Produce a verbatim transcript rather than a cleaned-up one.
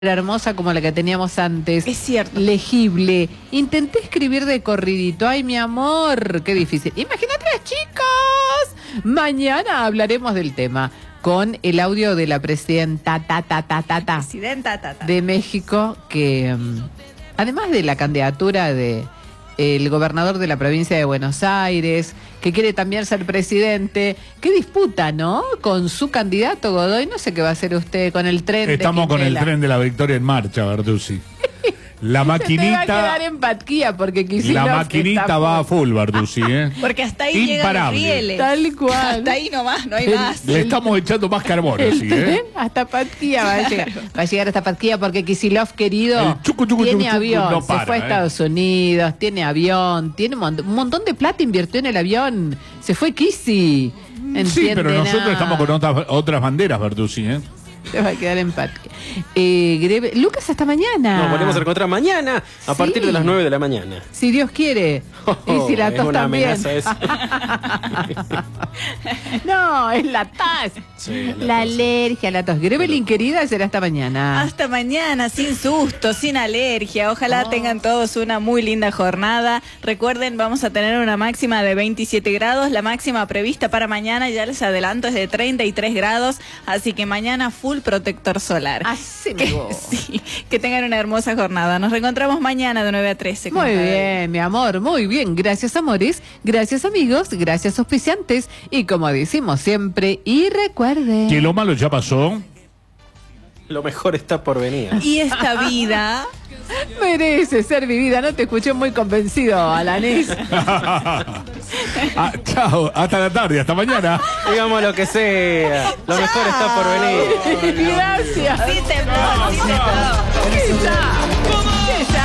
hermosa como la que teníamos antes. Es cierto. Legible. Intenté escribir de corridito. Ay, mi amor, qué difícil. Imagínate, chicos. Mañana hablaremos del tema con el audio de la presidenta ta, ta, ta, ta, ta, Presidenta ta, ta. de México, que um, además de la candidatura de el gobernador de la provincia de Buenos Aires, que quiere también ser presidente, qué disputa, ¿no? Con su candidato Godoy, no sé qué va a hacer usted con el tren. Estamos de con el Quintela. tren de la victoria en marcha, Barduzzi. La Se te va a maquinita, quedar en Patquía porque Kicillof la maquinita está va a full, Barduzzi, ¿eh? Porque hasta ahí llegan los Imparable. rieles. Tal cual. Hasta ahí nomás, no hay El- más. Le estamos echando más carbono, El sí, tren ¿eh? hasta Patquía va a llegar. Va a llegar hasta Patquía porque Kicillof, querido, El chucu, chucu, tiene chucu, avión, no se para, fue a ¿eh? Estados Unidos, tiene avión, tiene un montón, un montón de plata invirtió en el avión. Se fue Kisi. Sí, pero nosotros estamos con otras, otras banderas, Barduzzi, ¿eh? Se va a quedar en Patquía. Eh, Greve- Lucas, hasta mañana. Nos volvemos a encontrar mañana a Sí. partir de las nueve de la mañana. Si Dios quiere. Y si la es tos una también. amenaza eso. No, es la tos. Sí, la la tos. alergia, la tos. Grevelin, querida, será hasta mañana. Hasta mañana, sin susto, sin alergia. Ojalá Oh. tengan todos una muy linda jornada. Recuerden, vamos a tener una máxima de veintisiete grados. La máxima prevista para mañana, ya les adelanto, es de treinta y tres grados. Así que mañana full protector solar. Así me Que, gusta. sí, que tengan una hermosa jornada. Nos reencontramos mañana de nueve a trece. con Muy cada bien, mi amor, muy bien. Gracias, amores. Gracias, amigos. Gracias, auspiciantes. Y como decimos siempre, y recuerden. Que lo malo ya pasó. Lo mejor está por venir. Y esta vida... Merece ser vivida. No te escuché muy convencido, Alanés. Ah, chao, hasta la tarde, hasta mañana. Digamos lo que sea. Lo mejor está por venir. Gracias. Sí, tembló, sí, tembló.